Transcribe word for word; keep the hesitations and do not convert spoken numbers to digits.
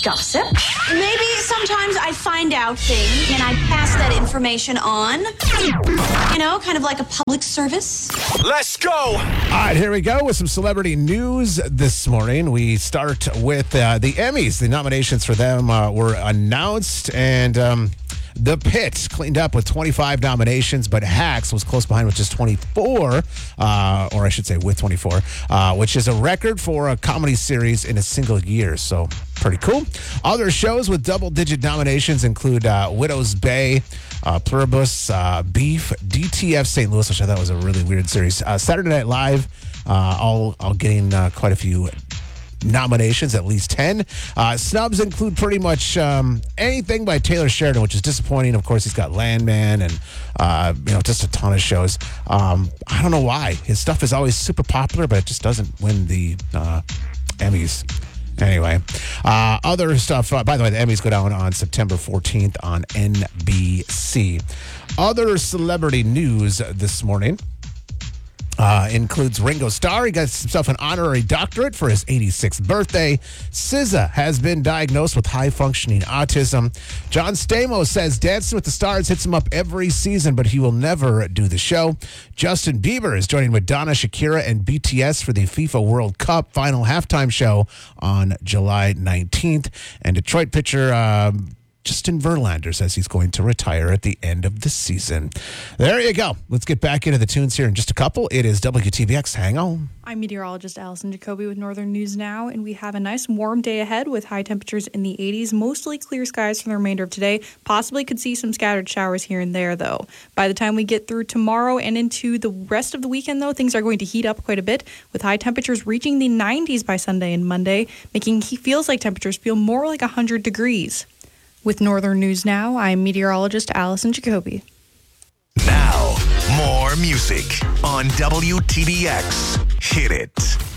gossip. Maybe sometimes I find out things and I pass that information on. You know, kind of like a public service. Let's go! All right, here we go with some celebrity news this morning. We start with uh, the Emmys. The nominations for them uh, were announced, and um, The Pit cleaned up with twenty-five nominations, but Hacks was close behind with just twenty-four, uh, or I should say with twenty-four, uh, which is a record for a comedy series in a single year. So pretty cool. Other shows with double-digit nominations include uh, Widow's Bay, uh, Pluribus, uh, Beef, D T F Saint Louis, which I thought was a really weird series, uh, Saturday Night Live, uh, all, all getting uh, quite a few nominations, at least ten. Uh, snubs include pretty much um, anything by Taylor Sheridan, which is disappointing. Of course, he's got Landman and, uh, you know, just a ton of shows. Um, I don't know why. His stuff is always super popular, but it just doesn't win the uh, Emmys. Anyway, uh, other stuff. Uh, by the way, the Emmys go down on September fourteenth on N B C. Other celebrity news this morning Uh, includes Ringo Starr. He got himself an honorary doctorate for his eighty-sixth birthday. S Z A has been diagnosed with high-functioning autism. John Stamos says Dancing with the Stars hits him up every season, but he will never do the show. Justin Bieber is joining Madonna, Shakira, and B T S for the FIFA World Cup final halftime show on July nineteenth. And Detroit pitcher Um, Justin Verlander says he's going to retire at the end of the season. There you go. Let's get back into the tunes here in just a couple. It is W T B X. Hang on. I'm meteorologist Allison Jacoby with Northern News Now, and we have a nice warm day ahead with high temperatures in the eighties, mostly clear skies for the remainder of today. Possibly could see some scattered showers here and there, though. By the time we get through tomorrow and into the rest of the weekend, though, things are going to heat up quite a bit, with high temperatures reaching the nineties by Sunday and Monday, making he feels like temperatures feel more like one hundred degrees. With Northern News Now, I'm meteorologist Allison Jacoby. Now, more music on W T B X. Hit it.